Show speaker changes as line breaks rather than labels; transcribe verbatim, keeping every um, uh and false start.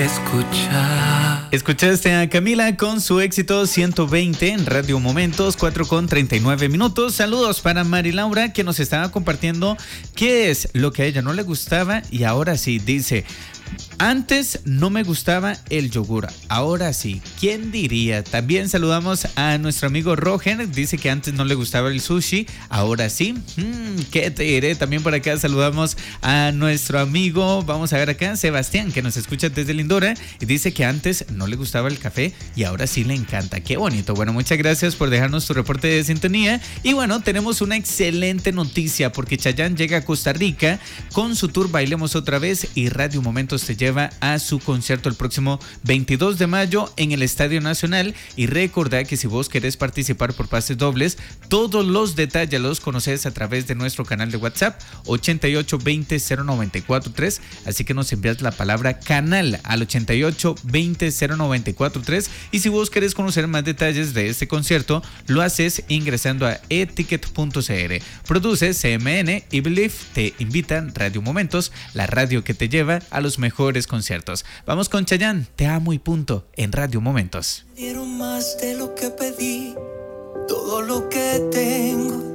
escuchar. Escuchaste a Camila con su éxito ciento veinte en Radio Momentos, cuatro con treinta y nueve minutos. Saludos para Mari Laura, que nos estaba compartiendo qué es lo que a ella no le gustaba y ahora sí, dice: antes no me gustaba el yogur, ahora sí. ¿Quién diría? También saludamos a nuestro amigo Roger. Dice que antes no le gustaba el sushi, ahora sí. Hmm, ¿Qué te diré? También por acá saludamos a nuestro amigo, vamos a ver acá, Sebastián, que nos escucha desde Lindora. Y dice que antes no le gustaba el café y ahora sí le encanta. Qué bonito. Bueno, muchas gracias por dejarnos tu reporte de sintonía. Y bueno, tenemos una excelente noticia porque Chayanne llega a Costa Rica con su tour Bailemos Otra Vez y Radio Momentos te lleva a su concierto el próximo veintidós de mayo en el Estadio Nacional. Y recordá que si vos querés participar por pases dobles, todos los detalles los conoces a través de nuestro canal de WhatsApp ochenta y ocho veinte cero noventa y cuatro tres. Así que nos envías la palabra canal al ochenta y ocho veinte cero noventa y cuatro tres. Y si vos querés conocer más detalles de este concierto, lo haces ingresando a eticket punto c r. Produce C M N y Believe. Te invitan Radio Momentos, la radio que te lleva a los mejores conciertos. Vamos con Chayanne, Te amo y punto, en Radio Momentos.
Dieron más de lo que pedí, todo lo que tengo